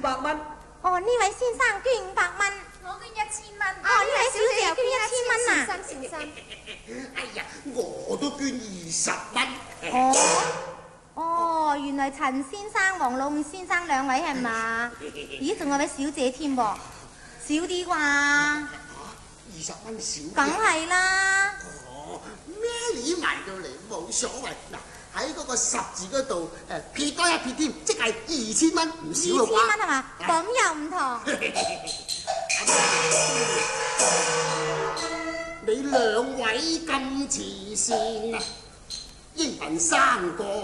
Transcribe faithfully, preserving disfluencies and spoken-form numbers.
百蚊。 哦，呢位先生捐五百蚊。 我捐一千蚊。 哦，呢位小姐又捐一千蚊啊！ 先生，先生。 哎呀，我都捐二十蚊。 哦，哦，原來陳先生、黃老五先生兩位係嘛？咦，仲有位小姐添噃，少啲啩？ 二十蚊少。 梗係啦。 哦，咩料埋到嚟冇所謂。嗱，喺嗰個十字嗰度誒撇多一撇添，即係二千蚊，唔少嘅話。 二千蚊係嘛？咁又唔同。 你兩位咁慈善啊，應份三個。